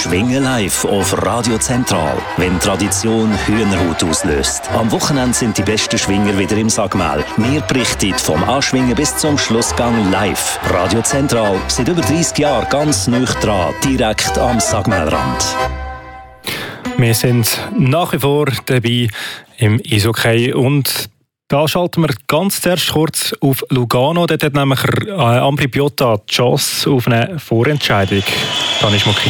Schwingen live auf Radio Zentral, wenn Tradition Hühnerhaut auslöst. Am Wochenende sind die besten Schwinger wieder im Sagmel. Wir berichten vom Anschwingen bis zum Schlussgang live. Radio Zentral, seit über 30 Jahren ganz nah dran, direkt am Sagmelrand. Wir sind nach wie vor dabei im Eishockey und da schalten wir ganz zuerst kurz auf Lugano. Dort hat nämlich Ambri Piotta die Chance auf eine Vorentscheidung. Dani Schmucki.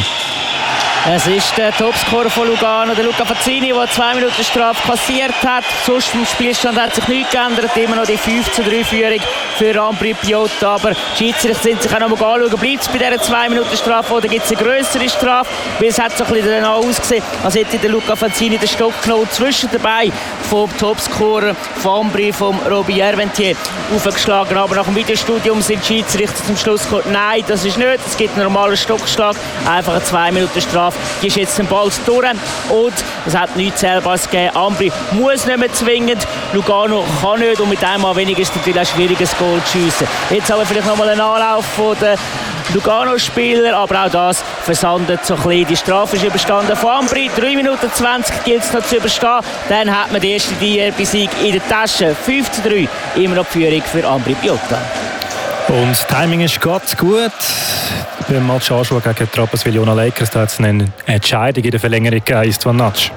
Es ist der Topscorer von Lugano, der Luca Fazzini, der 2 Minuten Strafe kassiert hat. Sonst im Spielstand hat sich nichts geändert. Immer noch die 5:3-Führung für Ambri Piotta. Aber die Schiedsrichter sind sich auch noch mal anschauen, bleibt es bei dieser 2 Minuten Strafe oder gibt es eine grössere Strafe? Weil es hat so ein bisschen danach ausgesehen, als hätte der Luca Fazzini den Stock genommen zwischen dabei vom Topscorer von Ambri, vom Roby Erventier, aufgeschlagen. Aber nach dem Videostudium sind die Schiedsrichter zum Schluss gekommen, nein, das ist nicht. Es gibt einen normalen Stockschlag, einfach eine 2 Minuten Strafe. Die ist jetzt den Ball durch und es hat nichts Zählbares gegeben. Ambri muss nicht mehr zwingend, Lugano kann nicht und mit einmal weniger ist es natürlich ein schwieriges Goal zu schiessen. Jetzt haben wir vielleicht nochmal einen Anlauf von den Lugano-Spieler, aber auch das versandet so ein bisschen. Die Strafe ist überstanden von Ambri. 3 Minuten 20 gilt es noch zu überstehen. Dann hat man den ersten DRB-Sieg in der Tasche. 5:3, immer noch die Führung für Ambri Piotta. Und das Timing ist ganz gut. Beim Match Aschua gegen Rapperswil-Jona Lakers, da hat es eine Entscheidung in der Verlängerung gegeben, Istvan Natsch.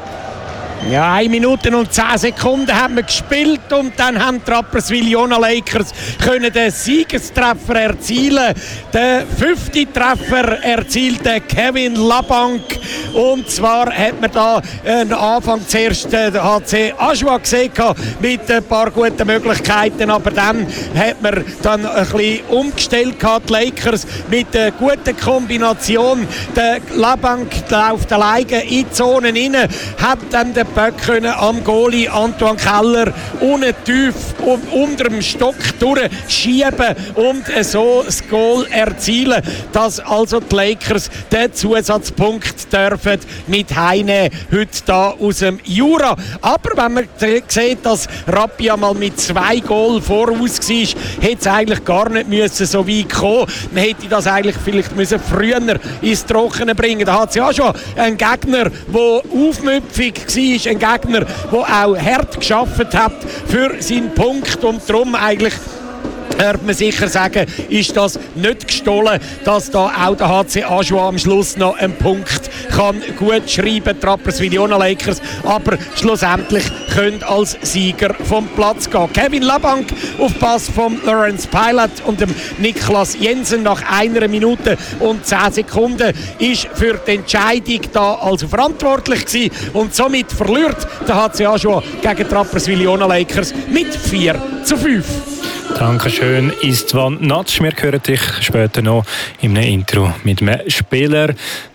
Ja, 1 Minute und 10 Sekunden haben wir gespielt und dann haben die Rapperswil-Jona Lakers können den Siegestreffer erzielen. Den 5. Treffer erzielte Kevin Labank. Und zwar hat man da am Anfang zuerst den HC Aschua gesehen mit ein paar guten Möglichkeiten, aber dann hat man dann ein bisschen umgestellt die Lakers mit einer guten Kombination. Der Labank läuft alleine in die Zone rein, hat dann den Böck können am Goalie Antoine Keller unten tief unter dem Stock durchschieben und so das Goal erzielen, dass also die Lakers den Zusatzpunkt dürfen mit heimnehmen heute da aus dem Jura. Aber wenn man sieht, dass Rappia mal mit 2 Goal voraus war, hätte es eigentlich gar nicht müssen so weit kommen. Man hätte das eigentlich vielleicht müssen früher ins Trockene bringen. Da hat es ja schon einen Gegner, der aufmüpfig war, ein Gegner, der auch hart gearbeitet hat für seinen Punkt und darum eigentlich hört man sicher sagen, ist das nicht gestohlen, dass da auch der HC Aschua am Schluss noch einen Punkt kann gut schreiben, die Rapperswil-Jona Lakers, aber schlussendlich können als Sieger vom Platz gehen. Kevin Labank auf Pass von Lawrence Pilot und dem Niklas Jensen nach 1 Minute und 10 Sekunden ist für die Entscheidung da also verantwortlich gewesen und somit verliert der HC Aschua gegen die Rapperswil-Jona Lakers mit 4:5. Dankeschön, Istvan Natsch. Wir hören dich später noch in einem Intro mit einem Spieler.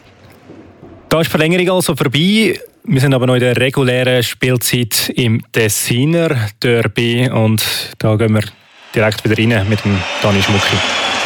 Da ist die Verlängerung also vorbei. Wir sind aber noch in der regulären Spielzeit im Tessiner Derby und da gehen wir direkt wieder rein mit dem Dani Schmucki.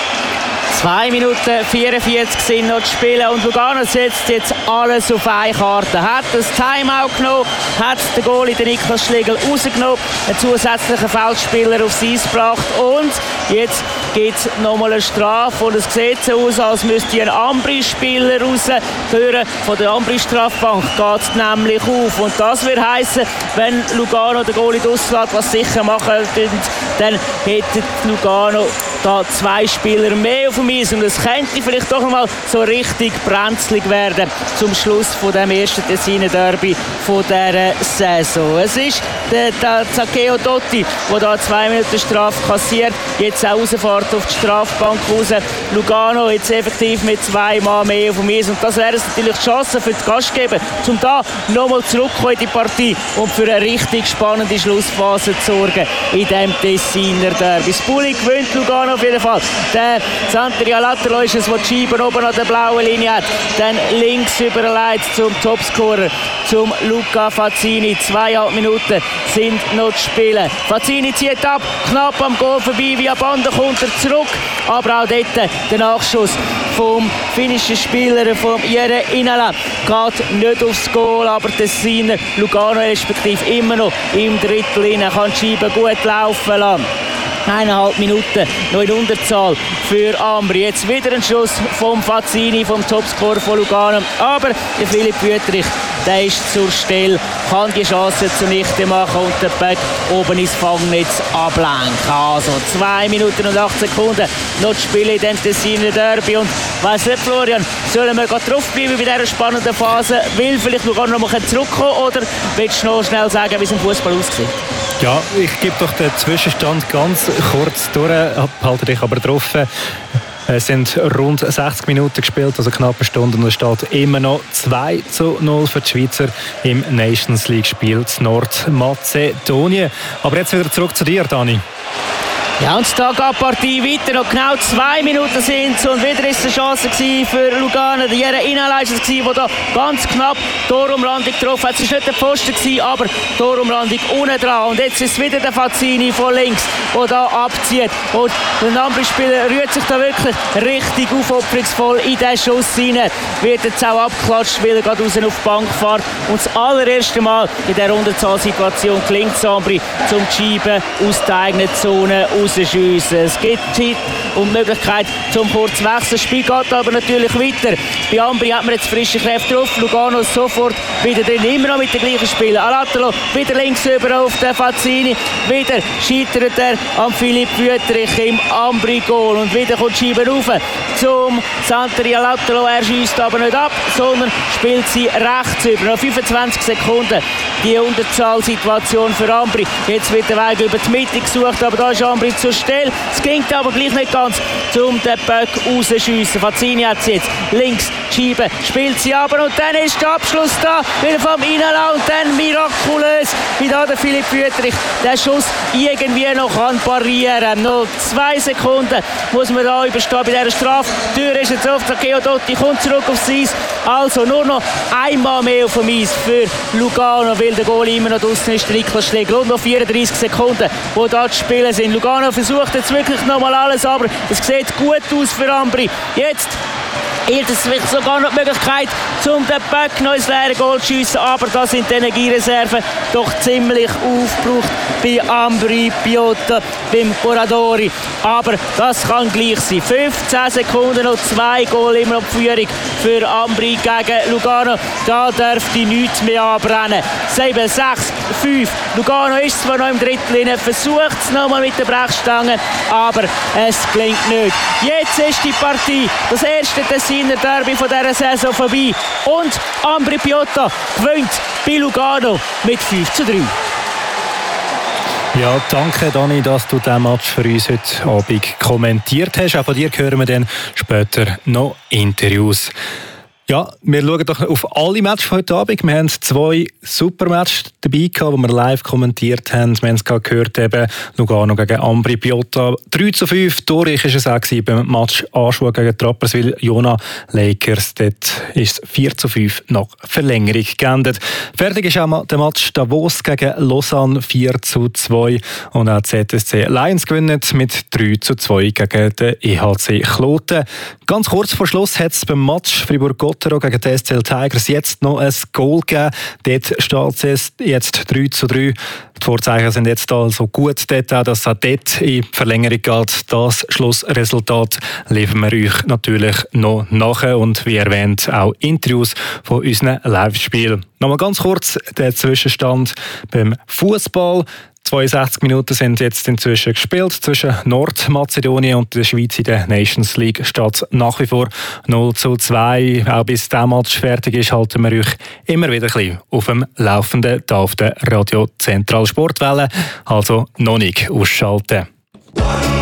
2 Minuten 44 sind noch zu spielen und Lugano setzt jetzt alles auf eine Karte. Hat das Timeout genommen, hat den Goalie den Niklas Schlegel rausgenommen, einen zusätzlichen Feldspieler aufs Eis gebracht und jetzt gibt es nochmal eine Strafe und es sieht so aus, als müsste ein Ambri-Spieler raushören. Von der Ambri-Strafbank geht es nämlich auf und das wird heissen, wenn Lugano den Goalie rauslässt, was sicher machen, dann hätte Lugano da 2 Spieler mehr auf dem Eis und es könnte vielleicht doch mal so richtig brenzlig werden zum Schluss von dem ersten Tessiner Derby von dieser Saison. Es ist der Zaccheo Dotti, der da 2 Minuten Strafe kassiert, jetzt auch rausfährt auf die Strafbank raus. Lugano jetzt effektiv mit 2 Mann mehr auf dem Eis und das wäre natürlich die Chance für die Gastgeber, um da nochmal zurückzukommen in die Partie und für eine richtig spannende Schlussphase zu sorgen in diesem Tessiner Derby. Spuli gewinnt Lugano auf jeden Fall. Der Santeria Latterlo ist es, der die Scheibe oben an der blauen Linie hat. Dann links überleitet zum Topscorer, zum Luca Fazzini. 2,5 Minuten sind noch zu spielen. Fazzini zieht ab, knapp am Goal vorbei, via Bande kommt er zurück. Aber auch dort der Nachschuss vom finnischen Spieler, vom Jere Inala, geht nicht aufs Goal, aber Tessiner Lugano respektive immer noch im Drittel rein, kann die Scheibe gut laufen lassen. 1,5 Minuten noch in Unterzahl für Ambri. Jetzt wieder ein Schuss vom Fazzini, vom Topscorer von Lugano. Aber der Philipp Wüttrich, der ist zur Stelle, kann die Chance zunichte machen und den Böck oben ins Fangnetz ablenken. Also 2 Minuten und 8 Sekunden noch zu spielen in dem Tessiner Derby. Und weiss nicht, Florian, sollen wir draufbleiben bei dieser spannenden Phase? Will vielleicht Lugano noch mal zurückkommen oder willst du noch schnell sagen, wie es im Fußball aussieht? Ja, ich gebe doch den Zwischenstand ganz kurz durch, halte dich aber drauf. Es sind rund 60 Minuten gespielt, also knapp eine Stunde, und es steht immer noch 2:0 für die Schweizer im Nations League-Spiel in Nordmazedonien. Aber jetzt wieder zurück zu dir, Dani. Ja, und da geht die Partie weiter. Noch genau 2 Minuten sind und wieder ist eine Chance für Lugano. Der Jere Inalai war es, der da ganz knapp Torumlandung getroffen hat. Es war nicht der Pfosten, aber Torumlandung unten dran. Und jetzt ist es wieder der Fazzini von links, der da abzieht. Und der Ambri-Spieler rührt sich da wirklich richtig aufopferungsvoll in diesen Schuss rein. Wird jetzt auch abgeklatscht, weil er gerade raus auf die Bank fährt. Und das allererste Mal in dieser Unterzahlsituation gelingt es Ambri, zum Schieben aus der eigenen Zone rauszuschiessen. Es gibt Zeit und Möglichkeit zum kurzen Wechsel. Das Spiel geht aber natürlich weiter. Bei Ambri hat man jetzt frische Kräfte drauf. Lugano sofort wieder drin, immer noch mit den gleichen Spielern. Alatalo wieder links über auf den Fazzini. Wieder scheitert er am Philipp Wüttrich im Ambri-Goal. Und wieder kommt Scheibe rauf zum Santeri Alatalo. Er schießt aber nicht ab, sondern spielt sie rechts über. Noch 25 Sekunden die Unterzahlsituation für Ambri. Jetzt wird der Weg über die Mitte gesucht, aber da ist Ambri zur Stelle. Es klingt aber gleich nicht ganz, um den Böck rauszuschiessen. Fazzini hat sie jetzt links die Scheibe, spielt sie aber und dann ist der Abschluss da, wieder vom Inala und dann mirakulös, wie da der Philipp Wüttrich den Schuss irgendwie noch kann parieren. Noch 2 Sekunden muss man da überstehen bei dieser Strafe. Die Tür ist jetzt auf, der Geodotti kommt zurück aufs Eis. Also nur noch einmal mehr auf dem Eis für Lugano, weil der Goal immer noch draussen ist, der Niklas Schlegel. Und noch 34 Sekunden, wo da zu spielen sind. Lugano versucht jetzt wirklich nochmal alles, aber es sieht gut aus für Ambri. Jetzt ist es sogar noch die Möglichkeit, um den Böck noch ins leere Goal zu schiessen, aber da sind die Energiereserven doch ziemlich aufgebraucht bei Ambri Piotta, beim Corradori. Aber das kann gleich sein. 15 Sekunden noch 2 Goal immer noch die Führung für Ambri gegen Lugano. Da dürfte nichts mehr anbrennen. 7, 6, 5. Lugano ist zwar noch im Drittel, versucht es nochmal mit der Brechstange, aber es gelingt nicht. Jetzt ist die Partie, das erste Tessiner Derby von dieser Saison vorbei. Und Ambri Piotta gewinnt bei Lugano mit 5:3. Ja, danke Dani, dass du diesen Match für uns heute Abend kommentiert hast. Auch von dir hören wir dann später noch Interviews. Ja, wir schauen doch auf alle Matches heute Abend. Wir haben 2 Supermatches dabei gehabt, die wir live kommentiert haben. Wir haben es gerade gehört, eben Lugano gegen Ambri Piotta. 3:5, torreich war es auch beim Match Aarschua gegen Rapperswil Jona Lakers. Dort ist es 4:5 nach Verlängerung geendet. Fertig ist auch der Match Davos gegen Lausanne 4:2. Und auch ZSC Lions gewinnen mit 3:2 gegen den EHC Kloten. Ganz kurz vor Schluss hat es beim Match Fribourg-Gottero gegen die SCL Tigers jetzt noch ein Goal gegeben. Dort steht es jetzt 3:3. Die Vorzeichen sind jetzt also gut dort, dass es auch dort in die Verlängerung geht. Das Schlussresultat liefern wir euch natürlich noch nachher und wie erwähnt auch Interviews von unseren Live-Spielen. Nochmal ganz kurz der Zwischenstand beim Fußball. 62 Minuten sind jetzt inzwischen gespielt zwischen Nordmazedonien und der Schweiz in der Nations League. Steht nach wie vor 0:2. Auch bis der Match fertig ist, halten wir euch immer wieder ein bisschen auf dem Laufenden hier auf der Radio Zentral Sportwelle. Also noch nicht ausschalten.